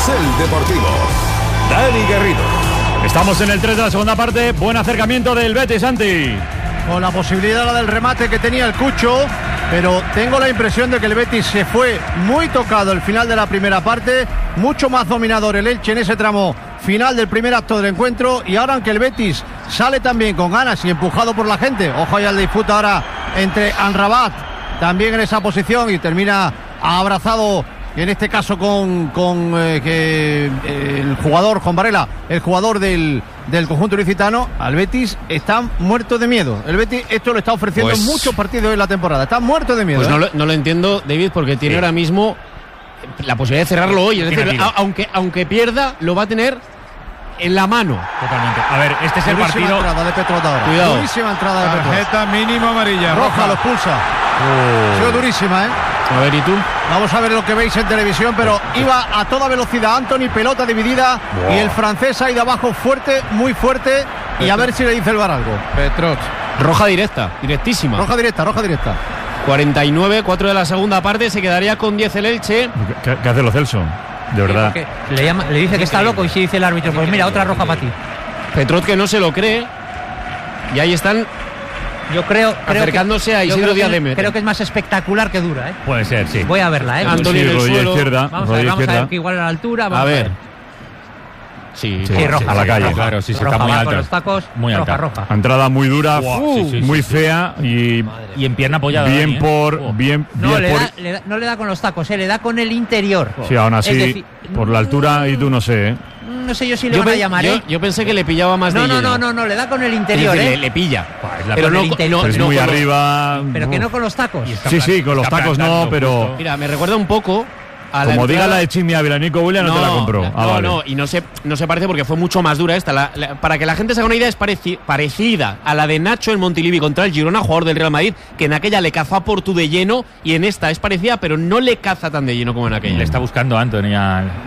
Carrusel Deportivo. Dani Garrido. Estamos en el 3 de la segunda parte. Buen acercamiento del Betis, Santi. Con la posibilidad del remate que tenía el Cucho, pero tengo la impresión de que el Betis se fue muy tocado el final de la primera parte, mucho más dominador el Elche en ese tramo final del primer acto del encuentro, y ahora aunque el Betis sale también con ganas y empujado por la gente, ojo ya al disputa ahora entre Amrabat, también en esa posición, y termina abrazado en este caso con el jugador Juan Varela, el jugador del conjunto ilicitano. Al Betis está muerto de miedo. El Betis esto lo está ofreciendo en muchos partidos de la temporada. Está muerto de miedo. Pues no lo entiendo, David, porque tiene ahora mismo la posibilidad de cerrarlo hoy. Es decir, aunque pierda, lo va a tener en la mano. Totalmente. A ver, este es el Durísima partido. entrada de Petrot ahora. Cuidado. Durísima entrada de Petrot. Tarjeta mínima amarilla. Roja, lo expulsa. Ha sido durísima, ¿eh? A ver, ¿y tú? Vamos a ver lo que veis en televisión, pero iba a toda velocidad Anthony, pelota dividida, y el francés ha ido abajo fuerte, muy fuerte, y a ver si le dice el VAR algo. Petrot. Roja directa, directísima. Roja directa. 49, 4 de la segunda parte, se quedaría con 10 el Elche. ¿Qué hace lo Celso? De verdad. Le dice que está loco y si dice el árbitro, pues mira, otra roja para ti. Petrot que no se lo cree. Y ahí están Yo creo acercándose a Isidro Díaz de Mera. Creo que es más espectacular que dura, ¿eh? Puede ser, sí. Voy a verla, ¿eh? Antonio en el rodilla suelo. izquierda. Vamos a ver que igual a la altura. Vamos A ver. Sí, roja, a la calle. roja. Claro, sí, Roja, está muy va alta. con los tacos, muy alta. roja. Entrada muy dura, muy sí. fea y en pierna apoyada. bien Dani, por bien No, bien por no le da con los tacos, le da con el interior. sí, aún así Es decir, por la altura y tú no sé, ¿eh? No sé yo si le van a llamar, ¿eh? Yo pensé que le pillaba más de lleno. No, le da con el Es interior, decir, ¿eh? le pilla. Pero no, Pero es muy arriba. Pero que no con los tacos. Sí, con los tacos no, pero Mira, me recuerda un poco a la como diga entrada. la de Chimi Ávila, Nico Williams no te la compró. No, y no se parece porque fue mucho más dura esta. Para que la gente se haga una idea, es parecida a la de Nacho en Montilivi contra el Girona, jugador del Real Madrid, que en aquella le cazó a Portu de lleno, y en esta es parecida, pero no le caza tan de lleno como en aquella. Le está buscando Anthony al